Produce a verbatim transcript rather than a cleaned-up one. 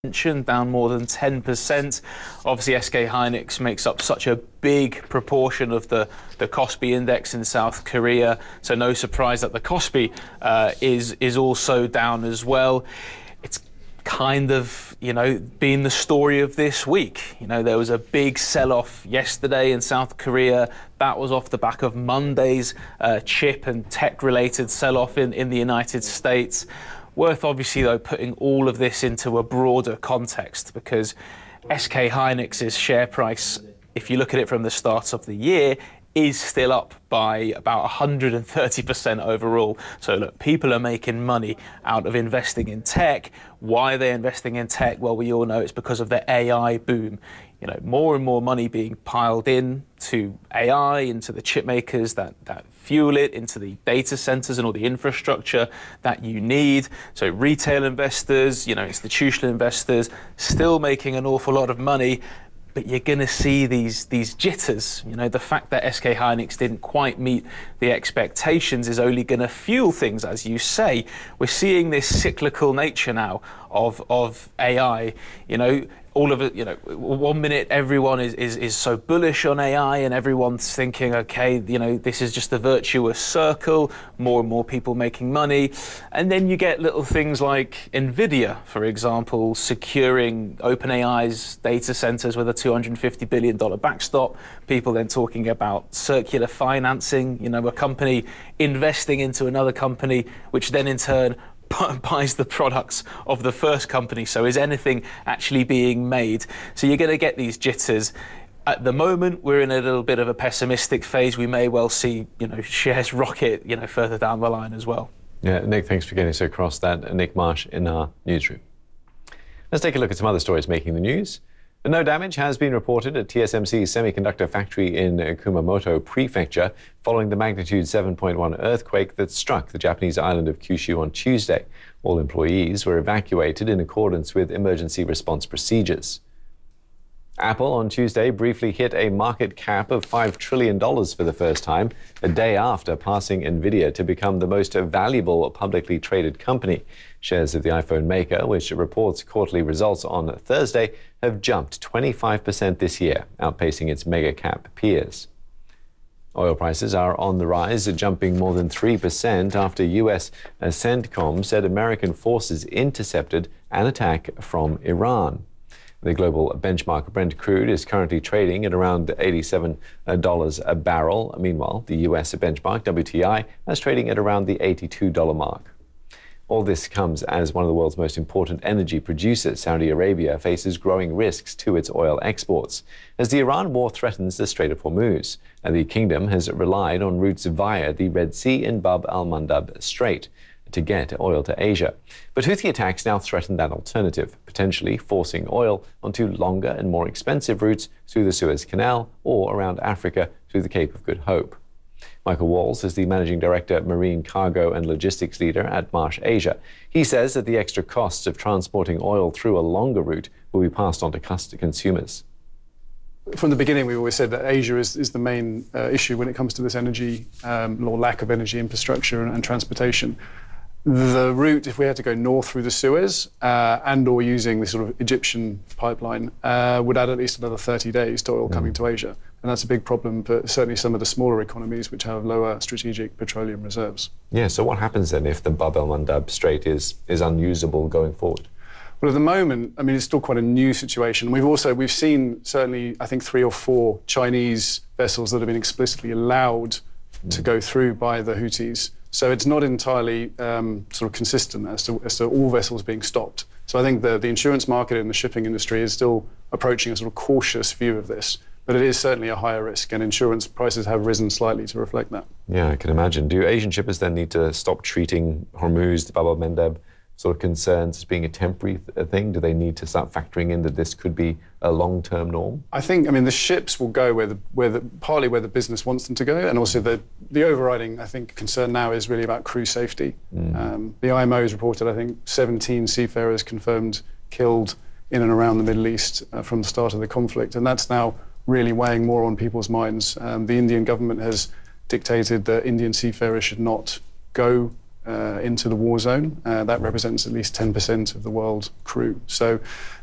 down more than ten percent. Obviously, S K Hynix makes up such a big proportion of the, the Kospi index in South Korea, so no surprise that the Kospi uh, is, is also down as well. It's kind of, you know, been the story of this week. You know, there was a big sell-off yesterday in South Korea. That was off the back of Monday's uh, chip and tech-related sell-off in, in the United States. Worth obviously, though, putting all of this into a broader context, because S K Hynix's share price, if you look at it from the start of the year, is still up by about one hundred thirty percent overall. So look, people are making money out of investing in tech. Why are they investing in tech? Well, we all know it's because of the A I boom. You know, more and more money being piled in to A I, into the chip makers that, that fuel it, into the data centers and all the infrastructure that you need. So retail investors, you know, institutional investors, still making an awful lot of money. But you're going to see these these jitters. You know, the fact that S K Hynix didn't quite meet the expectations is only going to fuel things, as you say. We're seeing this cyclical nature now of of A I. You know, all of it. You know, one minute everyone is is is so bullish on A I, and everyone's thinking, okay, you know, this is just a virtuous circle. More and more people making money, and then you get little things like Nvidia, for example, securing OpenAI's data centers with a two hundred fifty billion dollars backstop. People then talking about circular financing, you know, a company investing into another company, which then in turn buys the products of the first company. So is anything actually being made? So you're going to get these jitters. At the moment, we're in a little bit of a pessimistic phase. We may well see, you know, shares rocket, you know, further down the line as well. Yeah, Nick, thanks for getting us across that. Nick Marsh in our newsroom. Let's take a look at some other stories making the news. No damage has been reported at T S M C's semiconductor factory in Kumamoto Prefecture following the magnitude seven point one earthquake that struck the Japanese island of Kyushu on Tuesday. All employees were evacuated in accordance with emergency response procedures. Apple on Tuesday briefly hit a market cap of five trillion dollars for the first time, a day after passing Nvidia to become the most valuable publicly traded company. Shares of the iPhone maker, which reports quarterly results on Thursday, have jumped twenty-five percent this year, outpacing its mega cap peers. Oil prices are on the rise, jumping more than three percent after U S CENTCOM said American forces intercepted an attack from Iran. The global benchmark Brent crude is currently trading at around eighty-seven dollars a barrel. Meanwhile, the U S benchmark W T I is trading at around the eighty-two dollars mark. All this comes as one of the world's most important energy producers, Saudi Arabia, faces growing risks to its oil exports. As the Iran war threatens the Strait of Hormuz, and the kingdom has relied on routes via the Red Sea and Bab al-Mandab Strait to get oil to Asia. But Houthi attacks now threaten that alternative, potentially forcing oil onto longer and more expensive routes through the Suez Canal or around Africa through the Cape of Good Hope. Michael Walls is the Managing Director, Marine Cargo and Logistics Leader at Marsh Asia. He says that the extra costs of transporting oil through a longer route will be passed on to consumers. From the beginning, we always said that Asia is, is the main uh, issue when it comes to this energy um, or lack of energy infrastructure and, and transportation. The route, if we had to go north through the Suez uh, and or using this sort of Egyptian pipeline, uh, would add at least another thirty days to oil mm. coming to Asia. And that's a big problem for certainly some of the smaller economies which have lower strategic petroleum reserves. Yeah, so what happens then if the Bab el-Mandab Strait is, is unusable going forward? Well, at the moment, I mean, it's still quite a new situation. We've also, we've seen certainly, I think, three or four Chinese vessels that have been explicitly allowed mm. to go through by the Houthis. So it's not entirely um, sort of consistent as to, as to all vessels being stopped. So I think the, the insurance market and the shipping industry is still approaching a sort of cautious view of this. But it is certainly a higher risk, and insurance prices have risen slightly to reflect that. Yeah, I can imagine. Do Asian shippers then need to stop treating Hormuz, the Bab el-Mandab sort of concerns as being a temporary th- thing? Do they need to start factoring in that this could be a long-term norm? I think, I mean, the ships will go where the, where the, partly where the business wants them to go, and also the, the overriding, I think, concern now is really about crew safety. Mm. Um, the I M O has reported, I think, seventeen seafarers confirmed killed in and around the Middle East uh, from the start of the conflict, and that's now really weighing more on people's minds. Um, the Indian government has dictated that Indian seafarers should not go uh, into the war zone. Uh, that represents at least ten percent of the world crew. So